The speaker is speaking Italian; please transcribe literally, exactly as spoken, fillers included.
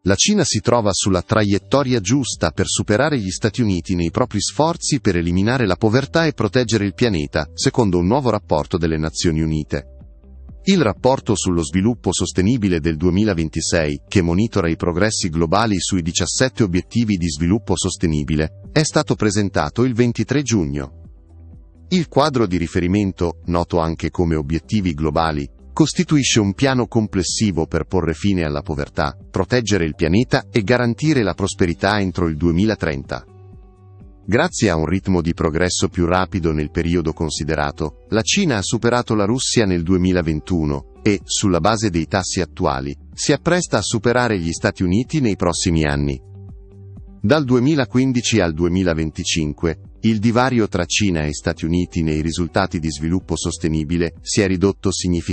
La Cina si trova sulla traiettoria giusta per superare gli Stati Uniti nei propri sforzi per eliminare la povertà e proteggere il pianeta, secondo un nuovo rapporto delle Nazioni Unite. Il rapporto sullo sviluppo sostenibile del duemilaventisei, che monitora i progressi globali sui diciassette obiettivi di sviluppo sostenibile, è stato presentato il ventitré giugno. Il quadro di riferimento, noto anche come obiettivi globali, costituisce un piano complessivo per porre fine alla povertà, proteggere il pianeta e garantire la prosperità entro il duemilatrenta. Grazie a un ritmo di progresso più rapido nel periodo considerato, la Cina ha superato la Russia nel duemilaventuno e, sulla base dei tassi attuali, si appresta a superare gli Stati Uniti nei prossimi anni. Dal duemilaquindici al duemilaventicinque, il divario tra Cina e Stati Uniti nei risultati di sviluppo sostenibile si è ridotto significativamente.